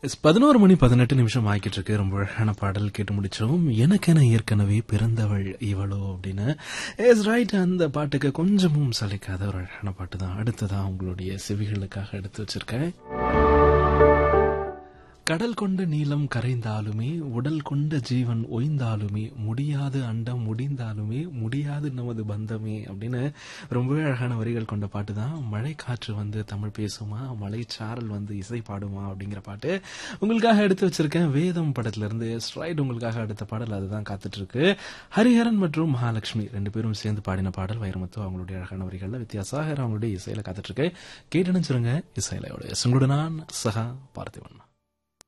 11 மணி 18 நிமிஷம் ஆகிட்டு இருக்கு. ரொம்ப அழகான பாடல் கேட்டு முடிச்சோம். எனக்கென ஏற்கனவே பிறந்தவள் இவளோ அப்படின்னு. Is right. அந்த பாட்டுக்கு கொஞ்சமும் சலிக்காத ஒரு அழகான பாட்டு தான் அடுத்ததான் உங்களுடைய செவிகளுக்காக எடுத்து வச்சிருக்கேன். கடல் கொண்ட நீளம் கரைந்தாலுமே, உடல் கொண்ட ஜீவன் ஓய்ந்தாலுமே, முடியாது அண்டம் முடிந்தாலுமே, முடியாது நமது பந்தமே அப்படின்னு ரொம்பவே அழகான வரிகள் கொண்ட பாட்டு தான். மழை காற்று வந்து தமிழ் பேசுமா, மலை சாரல் வந்து இசை பாடுமா அப்படிங்கிற பாட்டு உங்களுக்காக எடுத்து வச்சிருக்கேன். வேதம் படத்துல இருந்து ஸ்ட்ரைட் உங்களுக்காக அடுத்த பாடல் அதுதான் காத்துட்டு இருக்கு. ஹரிஹரன் மற்றும் மகாலட்சுமி ரெண்டு பேரும் சேர்ந்து பாடின பாடல். வைரமுத்து அவங்களுடைய அழகான வரிகள்ல வித்தியாசாகர் அவங்களுடைய இசையில காத்துட்டு இருக்கு. கேட்டு நினைச்சிருங்க. இசையிலையோட உங்களோட நான் சகா பார்த்திவன்.